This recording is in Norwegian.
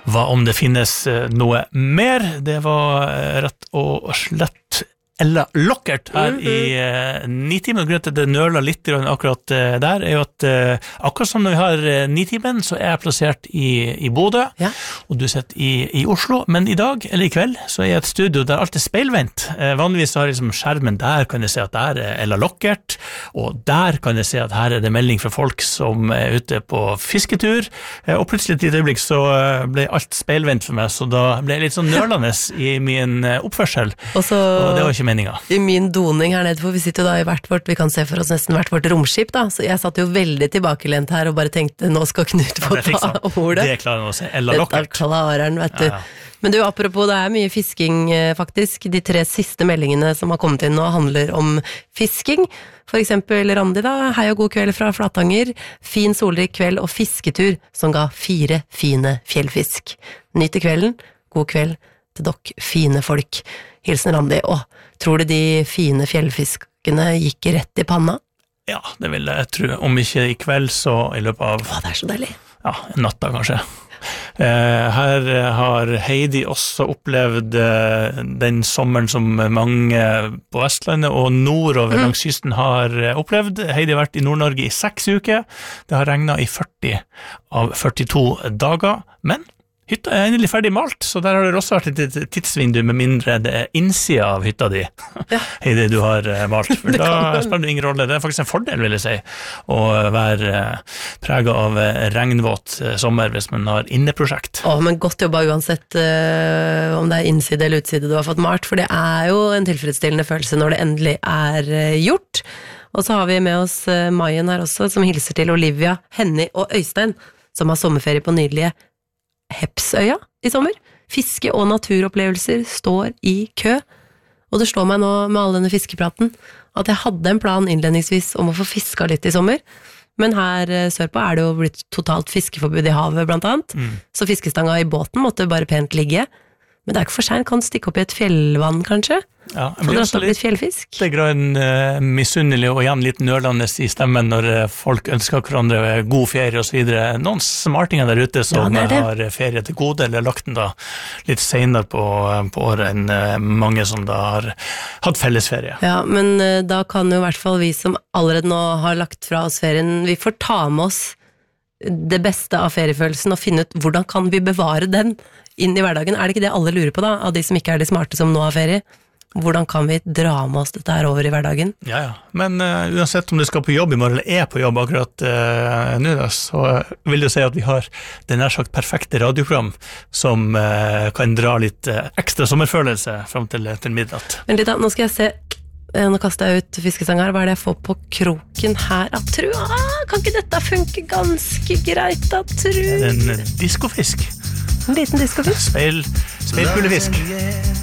Hva om det finnes noe mer? Det var rett og slett Ella Lockert her i Nitimen. Grunnen til det nøler litt akkurat der jo at akkurat som når vi har Nitimen, så jeg plassert i Bodø, og du sitter i Oslo, men i dag, eller i kveld, så jeg et studio der alt speilvendt. Vanligvis har jeg liksom skjermen der, kan jeg se at der Ella Lockert, og der kan jeg se at her det melding fra folk som ute på fisketur, og plutselig til et øyeblikk så ble alt speilvendt for meg, så da ble jeg litt sånn nølende i min oppførsel, og det var ikke meninga. I min doning her nede, for vi sitter jo da i hvert vårt, vi kan se for oss nesten hvert vårt romskip da, så jeg satt jo veldig tilbakelent her og bare tenkte, nå skal Knut få ta ordet. Det klarer han å se, Ella Lockert. Dette klarer han, vet du. Men du, apropos, det mye fisking faktisk. De 3 siste meldingene som har kommet inn nå handler om fisking. For eksempel Randi da, hei og god kveld fra Flatanger, fin solrik kveld og fisketur som ga 4 fine fjellfisk. Nyt i kvelden, god kveld til dere fine folk. Hilsen Randi. Tror du de fine fjellfiskene gikk rett i panna? Ja, det vil jeg tro. Om ikke i kveld, så i løpet av... det så deilig. Ja, natta kanskje. Her har Heidi også opplevd den sommeren som mange på Vestlandet og nordover langs kysten har opplevd. Heidi har vært i Nord-Norge i 6 uker. Det har regnet i 40 av 42 dager, men hytta endelig ferdig malt, så der har det også vært et tidsvindu med mindre det innsida av hytta di. Heidi, du har malt. For da spiller det ingen rolle. Det faktisk en fordel, vil jeg si, å være preget av regnvåt sommer hvis man har inneprosjekt. Men godt jobba uansett om det innside eller utside du har fått malt, for det jo en tilfredsstillende følelse når det endelig gjort. Og så har vi med oss Mayen her også, som hilser til Olivia, Henny og Øystein, som har sommerferie på nydelige Hepsøya i sommer. Fiske- og naturopplevelser står i kø, og det slår meg nå med all denne fiskepraten at jeg hadde en plan innledningsvis om å få fiska litt i sommer, men her sørpå det jo blitt totalt fiskeforbud i havet blant annet, så fiskestanga i båten måtte bare pent ligge. Men det ikke for sent, kan stikke opp i et fjellvann kanskje? Ja, jeg blir også litt fjellfisk. Det misunnelig og igjen litt nølende i stemmen når folk ønsker hverandre god ferie og så videre. Noen smartinger der ute som har ferie til gode, eller lagt den da litt senere på året enn mange som da har hatt fellesferie. Ja, men da kan jo i hvert fall vi som allerede nå har lagt fra oss ferien, vi får ta med oss det beste av feriefølelsen og finne ut hvordan kan vi bevare den inn i hverdagen. Det ikke det alle lurer på da, av de som ikke de smarte som nå har ferie? Hvordan kan vi dra med oss dette her over i hverdagen? Ja. Men uansett om du skal på jobb i morgen, eller på jobb akkurat nå da, så vil du si at vi har det nær sagt perfekte radioprogram som kan dra litt ekstra sommerfølelse frem til midnatt. Men litt da, nå skal jeg se. Nå kastet jeg ut fiskestang her. Hva det jeg får på kroken her? Kan ikke dette funke ganske greit da, tru? En diskofisk. En liten diskofisk. Speilkulefisk.